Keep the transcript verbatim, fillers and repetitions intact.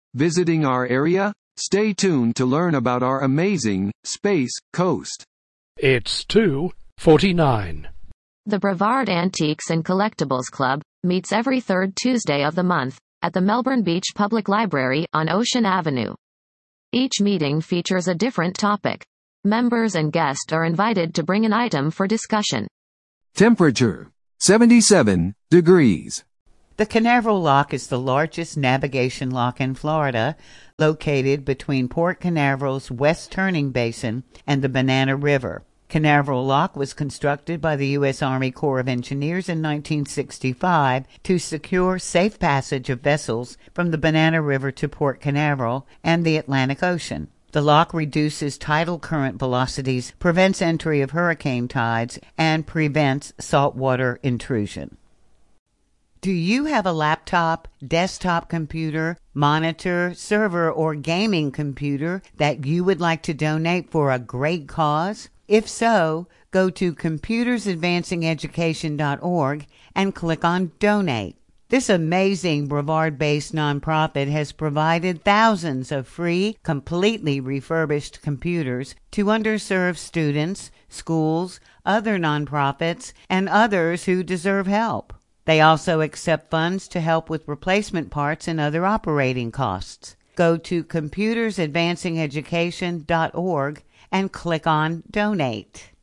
Visiting our area? Stay tuned to learn about our amazing Space Coast. It's two forty-nine. The Brevard Antiques and Collectibles Club meets every third Tuesday of the month at the Melbourne Beach Public Library on Ocean Avenue. Each meeting features a different topic. Members and guests are invited to bring an item for discussion. Temperature: seventy-seven degrees. The Canaveral Lock is the largest navigation lock in Florida, located between Port Canaveral's West Turning Basin and the Banana River. Canaveral Lock was constructed by the U S Army Corps of Engineers in nineteen sixty-five to secure safe passage of vessels from the Banana River to Port Canaveral and the Atlantic Ocean. The lock reduces tidal current velocities, prevents entry of hurricane tides, and prevents saltwater intrusion. Do you have a laptop, desktop computer, monitor, server, or gaming computer that you would like to donate for a great cause? If so, go to computers advancing education dot org and click on Donate. This amazing Brevard-based nonprofit has provided thousands of free, completely refurbished computers to underserved students, schools, other nonprofits, and others who deserve help. They also accept funds to help with replacement parts and other operating costs. Go to computers advancing education dot org and click on Donate.